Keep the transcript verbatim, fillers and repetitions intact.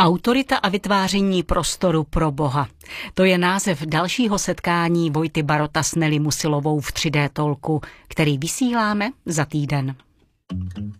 Autorita a vytváření prostoru pro Boha. To je název dalšího setkání Vojty Barota s Nelly Musilovou v tři dé Talku, který vysíláme za týden.